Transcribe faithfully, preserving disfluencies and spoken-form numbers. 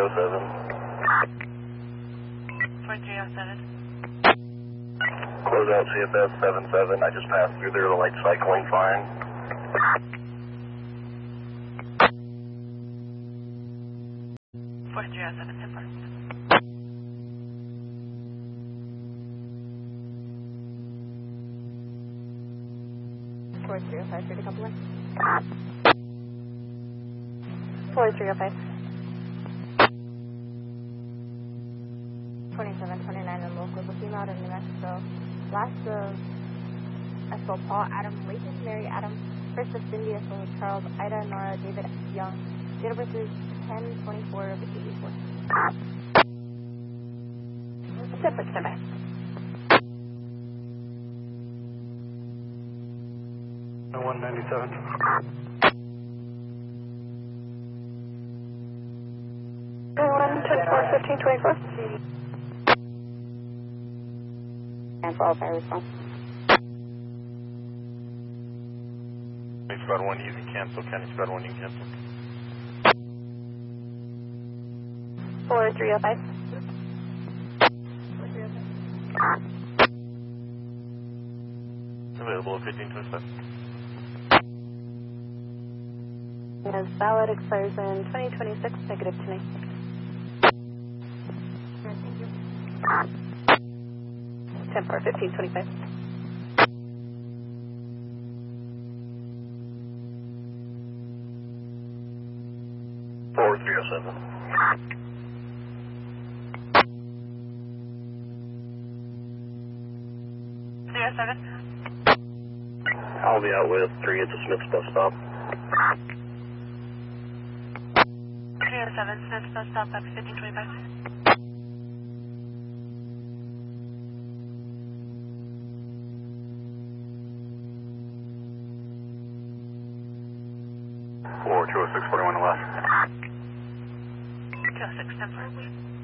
oh seven. four three oh seven. Close out C F S seven seven. I just passed through there, the light cycling fine. four three oh seven, ten four. four three oh five, through the coupler. four three oh five. twenty-seven twenty-nine and local, looking out in New Mexico. Last of S O Paul, Adam Layton, Mary Adam, first of Cindy, S O Charles, Ida, Nora, David Young. Date of birth is ten twenty-four of eighty-four. Separate survey. one ninety-seven. one twenty-four, fifteen twenty-four. And for all fire response. County Squad one, you can cancel. County Squad one, you can cancel. four three oh five. Available fifteen twenty-seven. As valid expires in twenty twenty-six, negative two ninety-six. Thank you. ten four, fifteen twenty-five. four three oh seven. three oh seven. I'll be out with three at the Smith's bus stop. three oh seven, Smith's bus stop, back fifteen twenty-five. four two oh six, forty-one left. two oh six, ten four.